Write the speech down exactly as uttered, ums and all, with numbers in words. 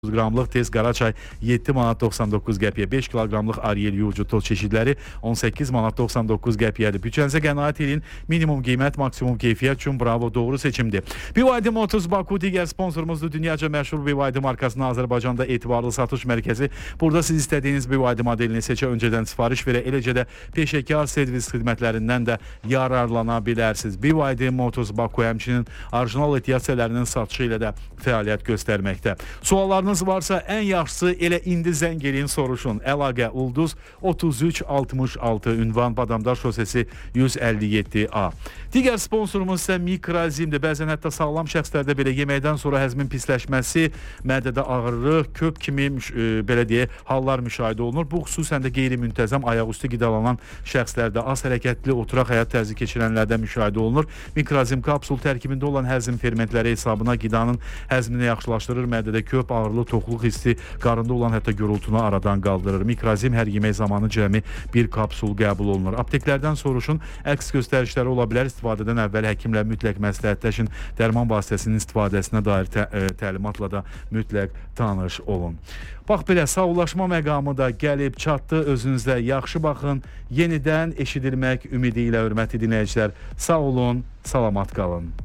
qramlıq tez qara çay yeddi manat doxsan doqquz qəpiyə, beş kiloqramlıq Ariel yuğucu toz çeşidləri on səkkiz manat doxsan doqquz qəpiyədir. Bütçənizə qənaət edin, minimum qiymət, maksimum keyfiyyət üçün bravo, doğru seçimdir. B Y D Motors Baku digər sponsorumuzdur. Dünyaca məşhur B Y D markasının Azərbaycanda etibarlı satış mərkəzi. Burada siz istədiyiniz B Y D modelini seçə, öncədən sifariş verə, eləcə də peşəkar servis xidmətlərindən də yararlana bilərsiniz. B Y D Motors Baku həmçinin orijinal ehtiyatçələrinin satışı ilə də fəaliyyət göstərməkdə. Suallarınız varsa ən yaxşısı elə indi zəng eləyin, soruşun. Əlaqə Ulduz otuz üç altmış altı, ünvan Badamdar şosesi yüz əlli yeddi A. Digər sponsorumuz isə Mikrazimdir. Bəzən hətta sağlam şəxslərdə belə yeməkdən sonra həzmin pisləşməsi, mədədə ağrılıq, köp kimi e, belə deyə hallar müşahidə olunur. Bu xüsusən də qeyri-müntəzəm ayaqüstü qidalanan şəxslərdə, az hərəkətli oturaq həyat tərzi keçirənlərdə müşahidə olunur. Mikrazim kapsul tərkibində olan həzm fermentləri hesabına qidanın həzmini yaxşılaşdırır, mədədə köp, ağrılıq, toxluq hissi, qarında olan hətta gürültünü aradan qaldırır. Mikrazim hər yemək zamanı cəmi bir kapsul qəbul olunur. Apteklərdən soruşun, əks göstərişləri ola bilər. İstifadədən əvvəl həkimlə mütləq məsləhətləşin. Dərman vasitəsinin istifadəsinə dair tə ə, təlimatla da mütləq tanış olun. Bax belə, sağollaşma məqamı da gəlib çatdı. Özünüzə yaxşı baxın. Yenidən eşidilmək ümidi ilə hörmətli dinləyicilər. Sağ olun, salamat qalın.